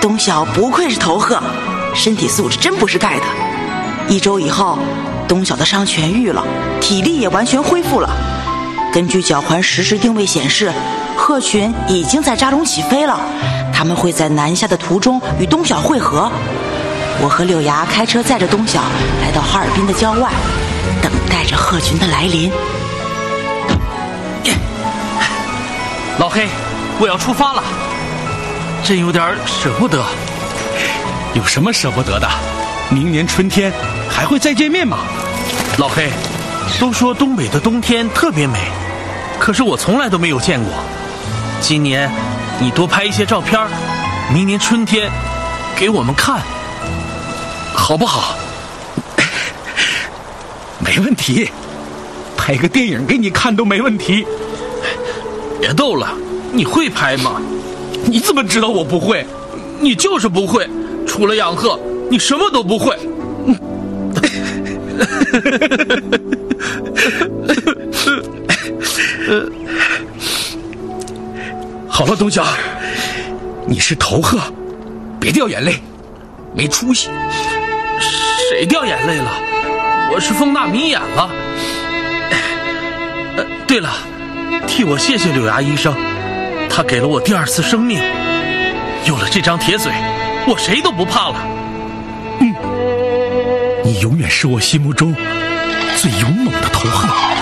东晓不愧是头鹤，身体素质真不是盖的。1周以后，东晓的伤痊愈了，体力也完全恢复了。根据角环实时定位显示，鹤群已经在扎龙起飞了，他们会在南下的途中与东晓会合。我和柳芽开车载着东晓来到哈尔滨的郊外，等待着鹤群的来临。 老黑，我要出发了，真有点舍不得。 有什么舍不得的？明年春天还会再见面吗？ 老黑，都说东北的冬天特别美，可是我从来都没有见过。今年你多拍一些照片，明年春天给我们看，好不好？ 没问题，拍个电影给你看都没问题。 别逗了，你会拍吗？ 你怎么知道我不会？ 你就是不会，除了养鹤，你什么都不会。 好了，东晓，你是头鹤，别掉眼泪，没出息。 谁掉眼泪了？我是风大迷眼了。对了，替我谢谢柳芽医生，他给了我第2次生命。有了这张铁嘴，我谁都不怕了。 你永远是我心目中最勇猛的头鹤。